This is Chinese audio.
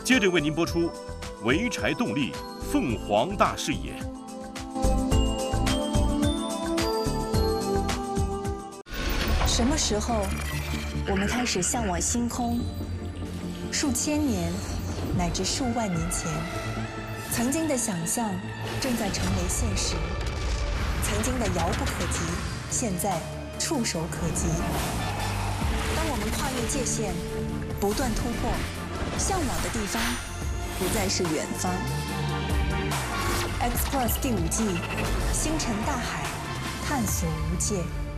接着为您播出潍柴动力凤凰大视野。 什么时候，我们开始向往星空？数千年，乃至数万年前，曾经的想象正在成为现实，曾经的遥不可及，现在触手可及。当我们跨越界限，不断突破，向往的地方不再是远方。X Plus 第5季，星辰大海，探索无界。